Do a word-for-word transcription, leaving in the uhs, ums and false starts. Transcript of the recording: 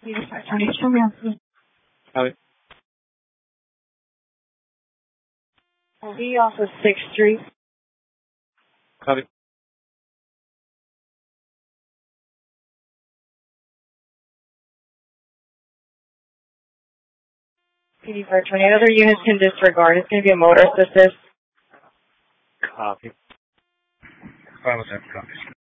Tornado, show me on scene. Copy. Be off of sixth Street. Copy. P D for tornado. Other units can disregard. It's going to be a motorist assist. Copy. Fine with that. Copy.